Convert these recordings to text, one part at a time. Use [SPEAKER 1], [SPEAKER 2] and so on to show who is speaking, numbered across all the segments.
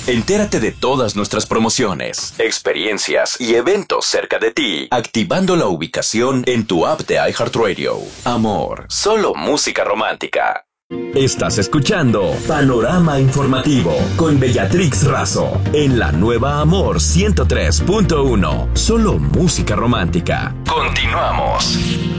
[SPEAKER 1] Entérate de todas nuestras promociones, experiencias y eventos cerca de ti, activando la ubicación en tu app de iHeartRadio. Amor, solo música romántica. Estás escuchando Panorama Informativo con Bellatrix Razo en la nueva Amor 103.1. Solo música romántica. Continuamos.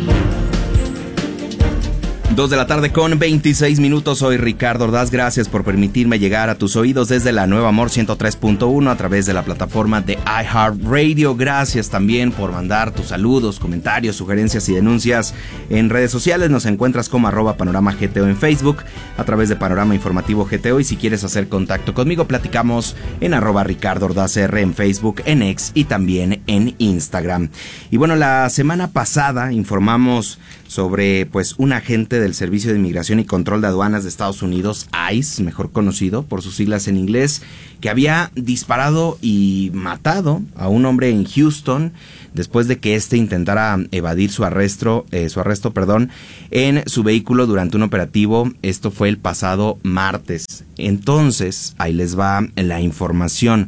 [SPEAKER 2] 2 de la tarde con 26 minutos. Soy Ricardo Ordaz. Gracias por permitirme llegar a tus oídos desde la nueva Amor 103.1 a través de la plataforma de iHeartRadio. Gracias también por mandar tus saludos, comentarios, sugerencias y denuncias en redes sociales. Nos encuentras como @PanoramaGTO en Facebook, a través de Panorama Informativo GTO. Y si quieres hacer contacto conmigo, platicamos en @RicardoOrdazR en Facebook, en X y también en Instagram. Y bueno, la semana pasada informamos sobre un agente del Servicio de Inmigración y Control de Aduanas de Estados Unidos, ICE, mejor conocido por sus siglas en inglés, que había disparado y matado a un hombre en Houston después de que éste intentara evadir su arresto, en su vehículo durante un operativo. Esto fue el pasado martes. Entonces, ahí les va la información.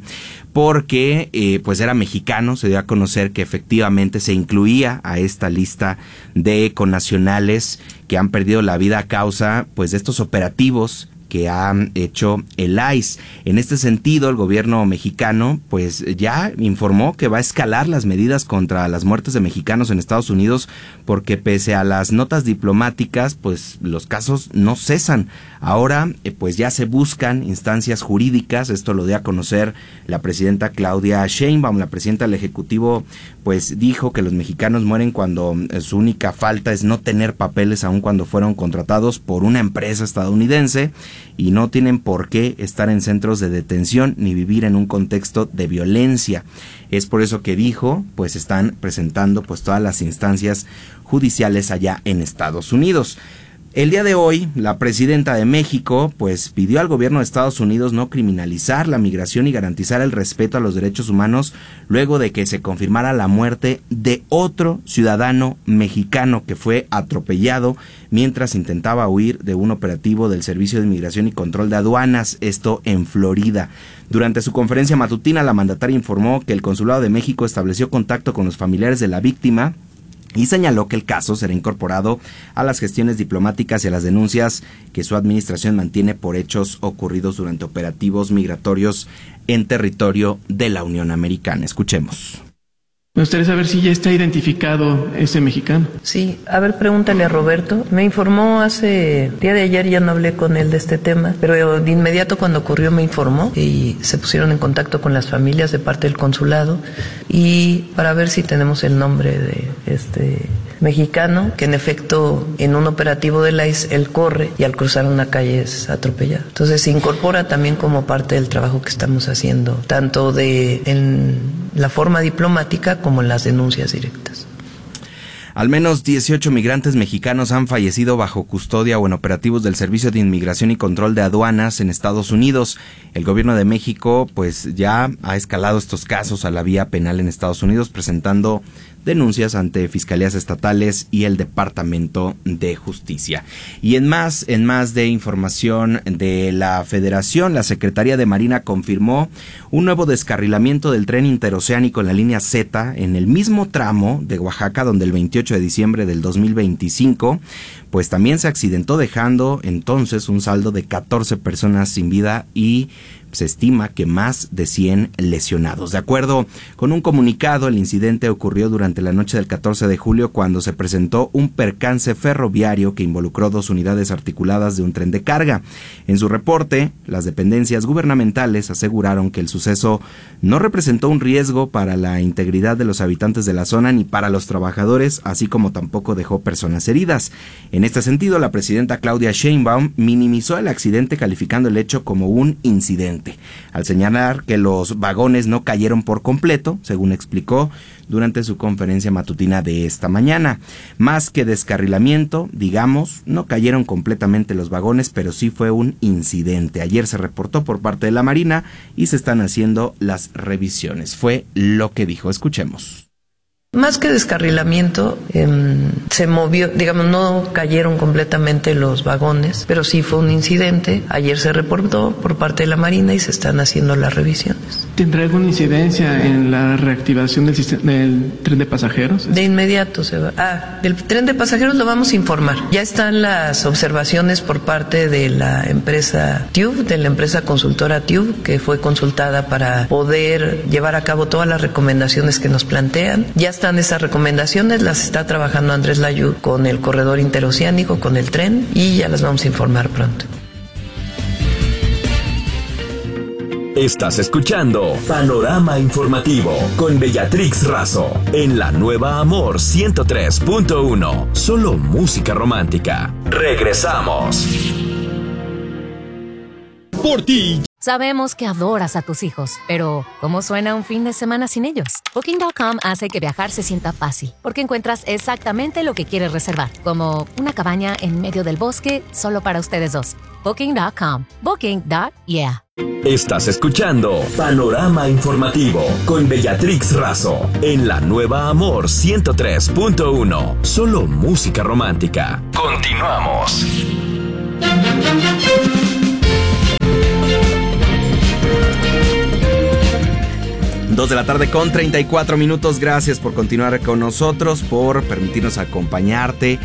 [SPEAKER 2] Porque era mexicano, se dio a conocer que efectivamente se incluía a esta lista de connacionales que han perdido la vida a causa de estos operativos que ha hecho el ICE. En este sentido, el gobierno mexicano ya informó que va a escalar las medidas contra las muertes de mexicanos en Estados Unidos, porque pese a las notas diplomáticas, los casos no cesan. Ahora ya se buscan instancias jurídicas. Esto lo dio a conocer la presidenta Claudia Sheinbaum. La presidenta del Ejecutivo dijo que los mexicanos mueren cuando su única falta es no tener papeles, aun cuando fueron contratados por una empresa estadounidense, y no tienen por qué estar en centros de detención ni vivir en un contexto de violencia. Es por eso que dijo, están presentando todas las instancias judiciales allá en Estados Unidos. El día de hoy, la presidenta de México pidió al gobierno de Estados Unidos no criminalizar la migración y garantizar el respeto a los derechos humanos luego de que se confirmara la muerte de otro ciudadano mexicano que fue atropellado mientras intentaba huir de un operativo del Servicio de Inmigración y Control de Aduanas, esto en Florida. Durante su conferencia matutina, la mandataria informó que el Consulado de México estableció contacto con los familiares de la víctima y señaló que el caso será incorporado a las gestiones diplomáticas y a las denuncias que su administración mantiene por hechos ocurridos durante operativos migratorios en territorio de la Unión Americana. Escuchemos.
[SPEAKER 3] Me gustaría saber si ya está identificado ese mexicano.
[SPEAKER 4] Sí, a ver, pregúntale a Roberto. Me informó el día de ayer, ya no hablé con él de este tema, pero de inmediato cuando ocurrió me informó y se pusieron en contacto con las familias de parte del consulado y para ver si tenemos el nombre de este mexicano, que en efecto en un operativo del ICE él corre y al cruzar una calle es atropellado. Entonces se incorpora también como parte del trabajo que estamos haciendo, tanto en la forma diplomática como en las denuncias directas.
[SPEAKER 2] Al menos 18 migrantes mexicanos han fallecido bajo custodia o en operativos del Servicio de Inmigración y Control de Aduanas en Estados Unidos. El gobierno de México ya ha escalado estos casos a la vía penal en Estados Unidos, presentando denuncias ante fiscalías estatales y el Departamento de Justicia. Y en más de información de la Federación, la Secretaría de Marina confirmó un nuevo descarrilamiento del tren interoceánico en la línea Z en el mismo tramo de Oaxaca, donde el 28 de diciembre del 2025 también se accidentó, dejando entonces un saldo de 14 personas sin vida y se estima que más de 100 lesionados. De acuerdo con un comunicado, el incidente ocurrió durante la noche del 14 de julio cuando se presentó un percance ferroviario que involucró 2 unidades articuladas de un tren de carga. En su reporte, las dependencias gubernamentales aseguraron que el suceso no representó un riesgo para la integridad de los habitantes de la zona ni para los trabajadores, así como tampoco dejó personas heridas. En este sentido, la presidenta Claudia Sheinbaum minimizó el accidente calificando el hecho como un incidente, al señalar que los vagones no cayeron por completo, según explicó durante su conferencia matutina de esta mañana. Más que descarrilamiento, no cayeron completamente los vagones, pero sí fue un incidente. Ayer se reportó por parte de la Marina y se están haciendo las revisiones. Fue lo que dijo. Escuchemos.
[SPEAKER 4] Más que descarrilamiento, se movió, digamos, no cayeron completamente los vagones, pero sí fue un incidente. Ayer se reportó por parte de la Marina y se están haciendo las revisiones.
[SPEAKER 3] ¿Tendrá alguna incidencia en la reactivación del tren de pasajeros?
[SPEAKER 4] De inmediato se va. Del tren de pasajeros lo vamos a informar. Ya están las observaciones por parte de la empresa TÜV, de la empresa consultora TÜV, que fue consultada para poder llevar a cabo todas las recomendaciones que nos plantean. Ya están esas recomendaciones, las está trabajando Andrés Layud con el corredor interoceánico, con el tren, y ya las vamos a informar pronto.
[SPEAKER 1] Estás escuchando Panorama Informativo con Bellatrix Razo en la nueva Amor 103.1. Solo música romántica. Regresamos.
[SPEAKER 5] Por ti.
[SPEAKER 6] Sabemos que adoras a tus hijos, pero ¿cómo suena un fin de semana sin ellos? Booking.com hace que viajar se sienta fácil, porque encuentras exactamente lo que quieres reservar, como una cabaña en medio del bosque solo para ustedes dos. Booking.com. Booking.yeah.
[SPEAKER 1] Estás escuchando Panorama Informativo con Bellatrix Razo en la nueva Amor 103.1. Solo música romántica. Continuamos.
[SPEAKER 2] Dos de la tarde con 34 minutos. Gracias por continuar con nosotros, por permitirnos acompañarte.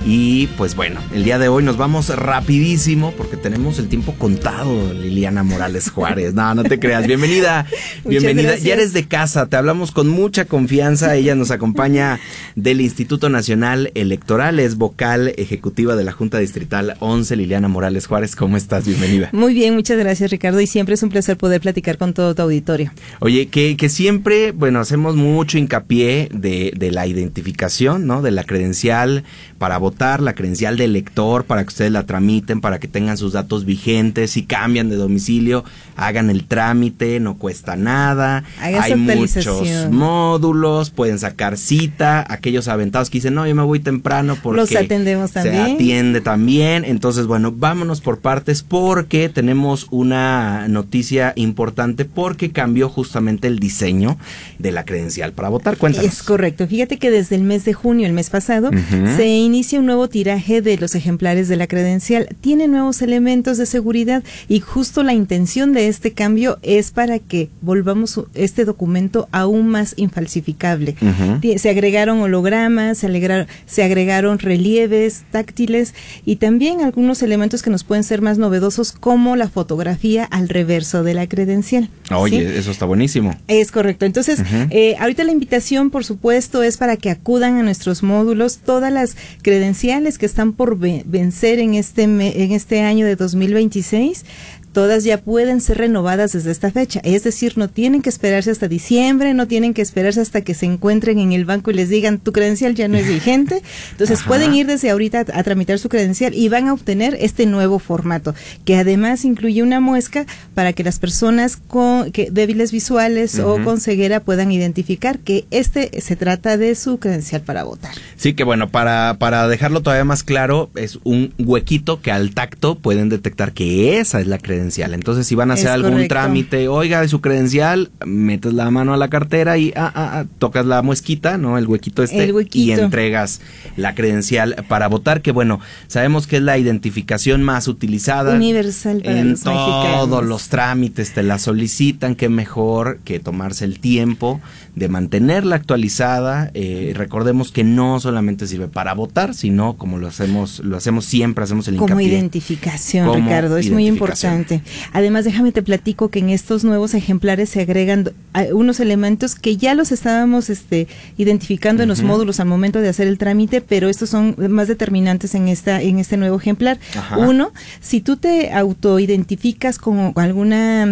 [SPEAKER 2] Y pues bueno, el día de hoy nos vamos rapidísimo porque tenemos el tiempo contado, Liliana Morales Juárez. No te creas. Bienvenida. Bienvenida.
[SPEAKER 7] Gracias.
[SPEAKER 2] Ya eres de casa, te hablamos con mucha confianza. Ella nos acompaña del Instituto Nacional Electoral, es vocal ejecutiva de la Junta Distrital 11, Liliana Morales Juárez. ¿Cómo estás? Bienvenida.
[SPEAKER 7] Muy bien, muchas gracias, Ricardo, y siempre es un placer poder platicar con todo tu auditorio.
[SPEAKER 2] Oye, que siempre, bueno, hacemos mucho hincapié de la identificación, ¿no? De la credencial para votar, la credencial de elector para que ustedes la tramiten, para que tengan sus datos vigentes. Si cambian de domicilio, hagan el trámite, no cuesta nada. Hay muchos módulos, pueden sacar cita. Aquellos aventados que dicen, no, yo me voy temprano porque
[SPEAKER 7] los atendemos también.
[SPEAKER 2] Se atiende también. Entonces, bueno, vámonos por partes porque tenemos una noticia importante porque cambió justamente el diseño de la credencial para votar. Cuéntanos.
[SPEAKER 7] Es correcto. Fíjate que desde el mes de junio, el mes pasado, se inicia un nuevo tiraje de los ejemplares de la credencial. Tiene nuevos elementos de seguridad y justo la intención de este cambio es para que volvamos este documento aún más infalsificable. Se agregaron hologramas, se agregaron relieves táctiles y también algunos elementos que nos pueden ser más novedosos, como la fotografía al reverso de la credencial.
[SPEAKER 2] Oye,
[SPEAKER 7] ¿sí?
[SPEAKER 2] Eso está buenísimo.
[SPEAKER 7] Es correcto. Entonces, ahorita la invitación, por supuesto, es para que acudan a nuestros módulos. Todas las credenciales que están por vencer en este año de 2026, todas ya pueden ser renovadas desde esta fecha. Es decir, no tienen que esperarse hasta diciembre, no tienen que esperarse hasta que se encuentren en el banco y les digan, tu credencial ya no es vigente. Entonces pueden ir desde ahorita a tramitar su credencial y van a obtener este nuevo formato, que además incluye una muesca para que las personas débiles visuales o con ceguera puedan identificar que se trata de su credencial para votar.
[SPEAKER 2] Sí, que bueno, para dejarlo todavía más claro, es un huequito que al tacto pueden detectar que esa es la credencial. Entonces, si van a hacer algún trámite, oiga, de su credencial, metes la mano a la cartera y tocas la muesquita, ¿no? El huequito y entregas la credencial para votar, que bueno, sabemos que es la identificación más utilizada.
[SPEAKER 7] Universal para
[SPEAKER 2] en
[SPEAKER 7] los mexicanos.
[SPEAKER 2] Todos los trámites te la solicitan, qué mejor que tomarse el tiempo de mantenerla actualizada. Recordemos que no solamente sirve para votar, sino como lo hacemos siempre, hacemos el hincapié.
[SPEAKER 7] Como identificación, Ricardo, es muy importante. Además, déjame te platico que en estos nuevos ejemplares se agregan unos elementos que ya los estábamos identificando en los módulos al momento de hacer el trámite, pero estos son más determinantes en este nuevo ejemplar. Uno, si tú te autoidentificas como alguna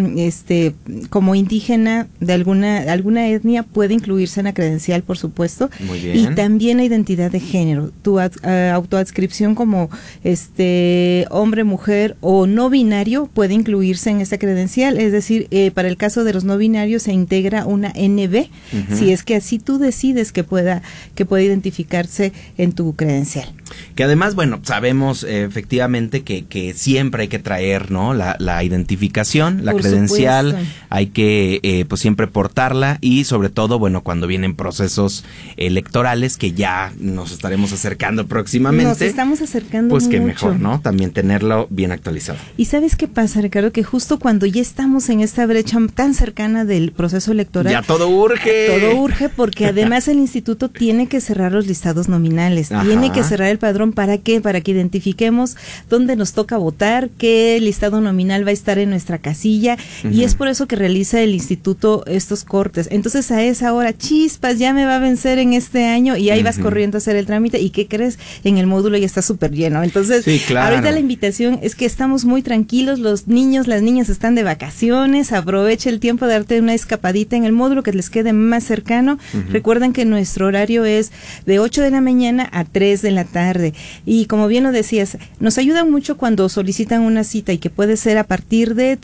[SPEAKER 7] como indígena de alguna etnia, puede incluirse en la credencial, por supuesto.
[SPEAKER 2] Muy bien.
[SPEAKER 7] Y también la identidad de género, tu autoadscripción como hombre, mujer o no binario puede puede incluirse en esta credencial, es decir, para el caso de los no binarios se integra una NB, si es que así tú decides que pueda identificarse en tu credencial.
[SPEAKER 2] Que además, bueno, sabemos efectivamente que siempre hay que traer, ¿no? La identificación, la
[SPEAKER 7] Por
[SPEAKER 2] credencial,
[SPEAKER 7] supuesto.
[SPEAKER 2] hay que pues siempre portarla y sobre todo, bueno, cuando vienen procesos electorales que ya nos estaremos acercando próximamente.
[SPEAKER 7] Nos estamos acercando
[SPEAKER 2] pues que
[SPEAKER 7] mucho.
[SPEAKER 2] mejor, ¿no? También tenerlo bien actualizado.
[SPEAKER 7] ¿Y sabes qué pasa, Ricardo? Que justo cuando ya estamos en esta brecha tan cercana del proceso electoral,
[SPEAKER 2] Ya todo urge.
[SPEAKER 7] todo urge porque además el instituto tiene que cerrar los listados nominales,
[SPEAKER 2] Ajá.
[SPEAKER 7] tiene que cerrar el padrón. ¿Para qué? Para que identifiquemos dónde nos toca votar, qué listado nominal va a estar en nuestra casilla, y es por eso que realiza el instituto estos cortes. Entonces a esa hora, chispas, ya me va a vencer en este año, y ahí vas corriendo a hacer el trámite, y ¿qué crees? En el módulo ya está súper lleno. Entonces,
[SPEAKER 2] Sí, claro.
[SPEAKER 7] ahorita la invitación es que estamos muy tranquilos, los niños, las niñas están de vacaciones, aproveche el tiempo de darte una escapadita en el módulo que les quede más cercano. Recuerden que nuestro horario es de 8 de la mañana a 3 de la tarde. Y como bien lo decías, nos ayuda mucho cuando solicitan una cita, y que puede ser a partir de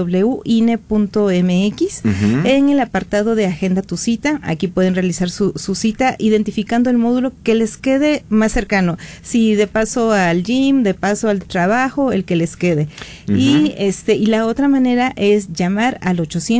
[SPEAKER 7] www.ine.mx. En el apartado de Agenda tu cita, aquí pueden realizar su cita identificando el módulo que les quede más cercano. Si de paso al gym, de paso al trabajo, el que les quede. Y la otra manera es llamar al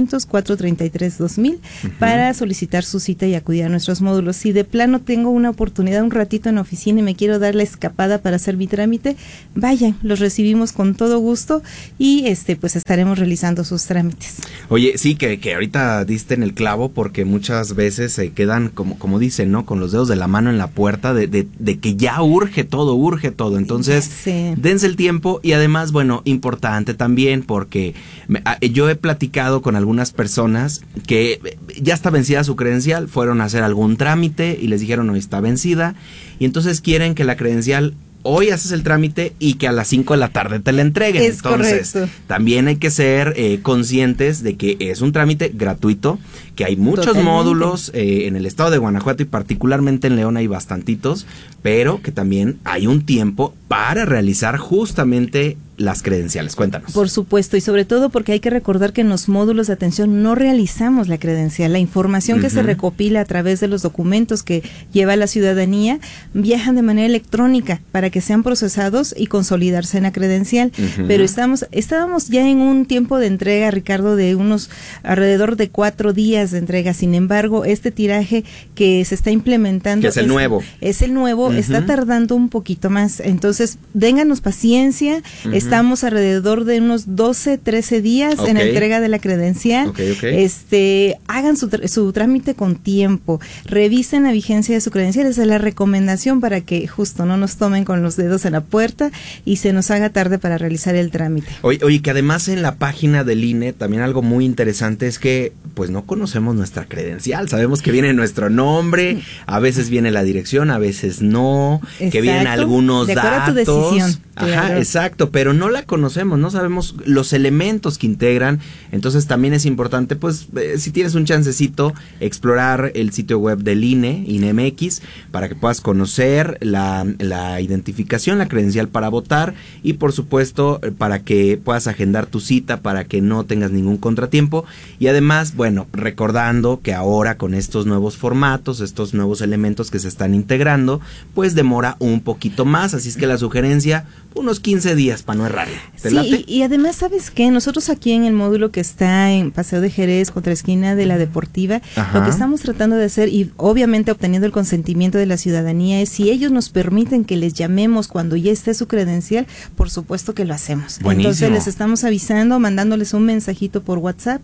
[SPEAKER 7] 800-433-2000 para solicitar su cita y acudir a nuestros módulos. Si de plano tengo una oportunidad un ratito en la oficina y me quiero dar la escapada para hacer mi trámite, vayan, los recibimos con todo gusto y pues estaremos realizando sus trámites.
[SPEAKER 2] Oye, sí, que ahorita diste en el clavo, porque muchas veces se quedan, como dicen, ¿no? Con los dedos de la mano en la puerta de que ya urge todo. Entonces,
[SPEAKER 7] Sí.
[SPEAKER 2] dense el tiempo. Y además, bueno, importante también, porque yo he platicado con algunas personas que ya está vencida su credencial, fueron a hacer algún trámite y les dijeron, no, está vencida, y entonces quieren que la credencial, hoy haces el trámite y que a las 5 de la tarde te la entreguen.
[SPEAKER 7] Es
[SPEAKER 2] Entonces,
[SPEAKER 7] correcto.
[SPEAKER 2] también hay que ser conscientes de que es un trámite gratuito, que hay muchos
[SPEAKER 7] Totalmente.
[SPEAKER 2] módulos en el estado de Guanajuato y particularmente en León hay bastantitos, pero que también hay un tiempo para realizar justamente las credenciales. Cuéntanos.
[SPEAKER 7] Por supuesto, y sobre todo porque hay que recordar que en los módulos de atención no realizamos la credencial. La información que se recopila a través de los documentos que lleva la ciudadanía viajan de manera electrónica para que sean procesados y consolidarse en la credencial. Pero estábamos ya en un tiempo de entrega, Ricardo, de unos alrededor de 4 días de entrega. Sin embargo, este tiraje que se está implementando
[SPEAKER 2] Que es el nuevo.
[SPEAKER 7] Es el nuevo, está tardando un poquito más. Entonces, ténganos paciencia. Estamos alrededor de unos 12, 13 días en la entrega de la credencial.
[SPEAKER 2] Okay.
[SPEAKER 7] Hagan su trámite con tiempo. Revisen la vigencia de su credencial. Esa es la recomendación para que justo no nos tomen con los dedos en la puerta y se nos haga tarde para realizar el trámite.
[SPEAKER 2] Oye, que además en la página del INE también algo muy interesante es que pues no conocemos nuestra credencial. Sabemos que viene nuestro nombre, a veces viene la dirección, a veces no, que vienen algunos
[SPEAKER 7] de acuerdo
[SPEAKER 2] datos.
[SPEAKER 7] a tu decisión.
[SPEAKER 2] Ajá,
[SPEAKER 7] Claro.
[SPEAKER 2] exacto, pero no la conocemos, no sabemos los elementos que integran. Entonces también es importante, pues, si tienes un chancecito, explorar el sitio web del INE, INEMX, para que puedas conocer la identificación, la credencial para votar y, por supuesto, para que puedas agendar tu cita, para que no tengas ningún contratiempo. Y además, bueno, recordando que ahora con estos nuevos formatos, estos nuevos elementos que se están integrando, pues demora un poquito más. Así es que la sugerencia, unos 15 días para no errarle. ¿Te late?
[SPEAKER 7] Sí, y además, ¿sabes qué? Nosotros aquí en el módulo que está en Paseo de Jerez, contra esquina de la Deportiva, lo que estamos tratando de hacer, y obviamente obteniendo el consentimiento de la ciudadanía, es si ellos nos permiten que les llamemos cuando ya esté su credencial, por supuesto que lo hacemos.
[SPEAKER 2] Buenísimo.
[SPEAKER 7] Entonces les estamos avisando, mandándoles un mensajito por WhatsApp,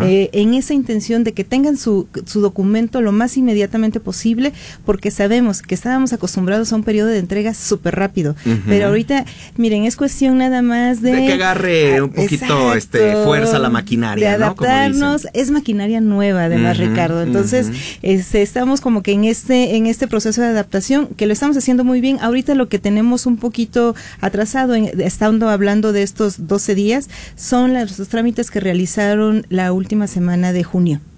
[SPEAKER 7] en esa intención de que tengan su documento lo más inmediatamente posible, porque sabemos que estábamos acostumbrados a un periodo de entrega súper rápido, pero ahorita, miren, es cuestión nada más de
[SPEAKER 2] que agarre un poquito fuerza la maquinaria,
[SPEAKER 7] de
[SPEAKER 2] ¿no?
[SPEAKER 7] adaptarnos. Es maquinaria nueva, además, Ricardo. Entonces, estamos como que en este proceso de adaptación, que lo estamos haciendo muy bien. Ahorita lo que tenemos un poquito atrasado, estando hablando de estos 12 días, son los trámites que realizaron la última semana de junio.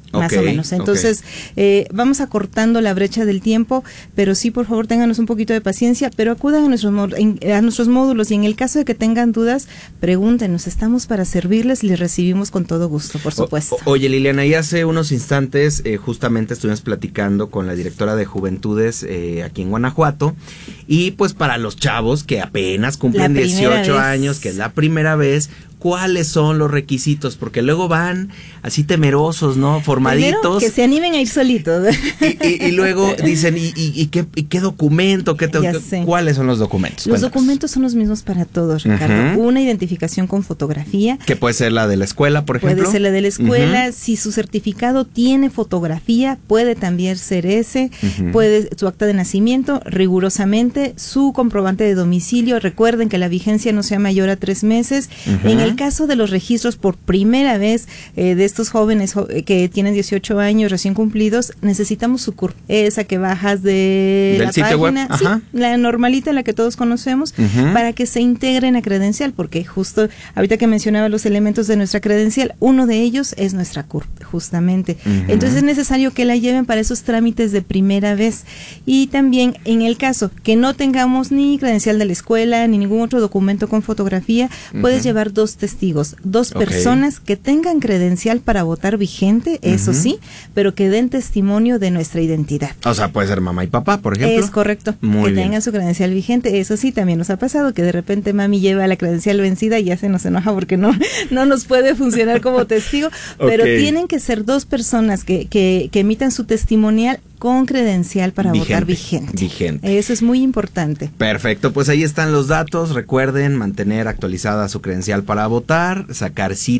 [SPEAKER 7] más o menos. Entonces, vamos acortando la brecha del tiempo, pero sí, por favor, ténganos un poquito de paciencia, pero acudan a nuestros módulos y en el caso de que tengan dudas, pregúntenos, estamos para servirles y les recibimos con todo gusto, por supuesto.
[SPEAKER 2] Oye, Liliana, y hace unos instantes justamente estuvimos platicando con la directora de Juventudes aquí en Guanajuato, y pues para los chavos que apenas cumplen 18 años, que es la primera vez, ¿cuáles son los requisitos? Porque luego van así temerosos, ¿no? Formaditos.
[SPEAKER 7] Primero, que se animen a ir solitos.
[SPEAKER 2] Y luego dicen, ¿y qué documento? ¿Cuáles son los documentos?
[SPEAKER 7] Los documentos son los mismos para todos, Ricardo. Una identificación con fotografía.
[SPEAKER 2] Que puede ser la de la escuela, por ejemplo.
[SPEAKER 7] Puede ser la de la escuela. Si su certificado tiene fotografía, puede también ser ese. Puede su acta de nacimiento, rigurosamente, su comprobante de domicilio. Recuerden que la vigencia no sea mayor a 3 meses. En el caso de los registros por primera vez de estos jóvenes que tienen 18 años recién cumplidos, necesitamos su CURP, esa que bajas de la página, sí, la normalita, la que todos conocemos, para que se integren a credencial, porque justo ahorita que mencionaba los elementos de nuestra credencial, uno de ellos es nuestra CURP, justamente. Entonces es necesario que la lleven para esos trámites de primera vez. Y también en el caso que no tengamos ni credencial de la escuela, ni ningún otro documento con fotografía, puedes llevar 2 testigos, 2 personas que tengan credencial para votar vigente, eso sí, pero que den testimonio de nuestra identidad.
[SPEAKER 2] O sea, puede ser mamá y papá, por ejemplo.
[SPEAKER 7] Es correcto,
[SPEAKER 2] Muy
[SPEAKER 7] que
[SPEAKER 2] bien.
[SPEAKER 7] tengan su credencial vigente, eso sí, también nos ha pasado que de repente mami lleva la credencial vencida y ya se nos enoja porque no nos puede funcionar como testigo, pero tienen que ser 2 personas que emitan su testimonial con credencial para votar vigente. Eso es muy importante.
[SPEAKER 2] Perfecto, pues ahí están los datos. Recuerden mantener actualizada su credencial para votar, sacar cita